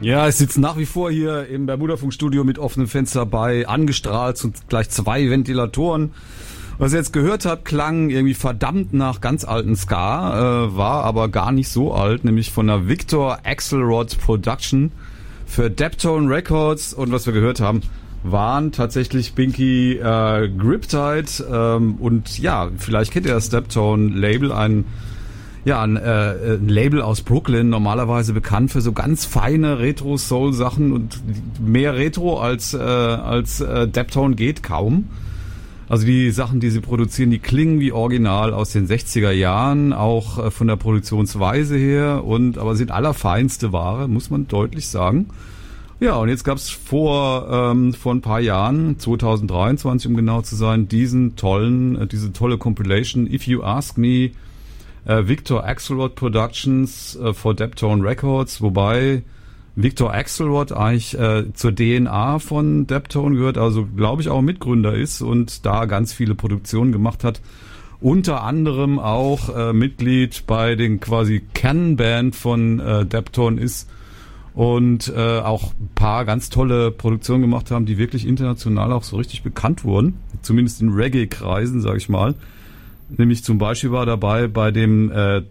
Ja, ich sitze nach wie vor hier im Bermuda-Funkstudio mit offenem Fenster bei, angestrahlt und gleich 2 Ventilatoren. Was ihr jetzt gehört habt, klang irgendwie verdammt nach ganz alten Ska, war aber gar nicht so alt, nämlich von der Victor Axelrod Production für Deptone Records. Und was wir gehört haben, waren tatsächlich Binky Griptide. Und ja, vielleicht kennt ihr das Deptone-Label, ein Label aus Brooklyn, normalerweise bekannt für so ganz feine Retro-Soul-Sachen, und mehr Retro als Deptone geht kaum. Also die Sachen, die sie produzieren, die klingen wie original aus den 60er Jahren, auch von der Produktionsweise her, aber sind allerfeinste Ware, muss man deutlich sagen. Ja, und jetzt gab's vor ein paar Jahren, 2023 um genau zu sein, diese tolle Compilation, If You Ask Me, Victor Axelrod Productions for Deptone Records, wobei Victor Axelrod eigentlich zur DNA von Deptone gehört, also glaube ich auch Mitgründer ist und da ganz viele Produktionen gemacht hat. Unter anderem auch Mitglied bei den quasi Kernband von Deptone ist und auch ein paar ganz tolle Produktionen gemacht haben, die wirklich international auch so richtig bekannt wurden, zumindest in Reggae-Kreisen, sage ich mal. Nämlich zum Beispiel war dabei bei dem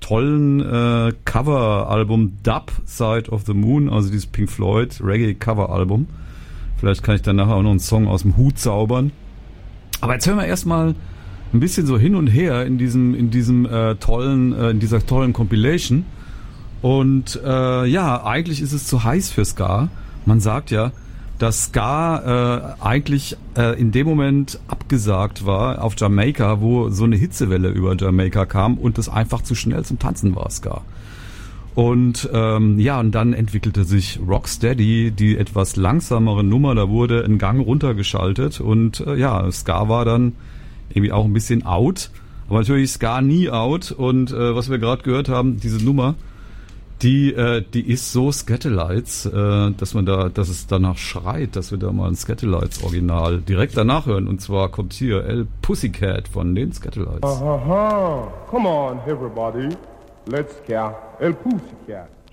tollen Cover-Album Dub Side of the Moon, also dieses Pink Floyd Reggae-Cover-Album. Vielleicht kann ich dann nachher auch noch einen Song aus dem Hut zaubern. Aber jetzt hören wir erstmal ein bisschen so hin und her in dieser tollen Compilation. Und eigentlich ist es zu heiß für Ska. Man sagt ja, dass Ska eigentlich in dem Moment abgesagt war auf Jamaika, wo so eine Hitzewelle über Jamaika kam und das einfach zu schnell zum Tanzen war, Ska. Und und dann entwickelte sich Rocksteady, die etwas langsamere Nummer, da wurde ein Gang runtergeschaltet und Ska war dann irgendwie auch ein bisschen out, aber natürlich Ska nie out und was wir gerade gehört haben, diese Nummer, die ist so Skatalites, dass es danach schreit, dass wir da mal ein Skatalites Original direkt danach hören. Und zwar kommt hier El Pussycat von den Skatalites. Come on, everybody. Let's scare El Pussycat.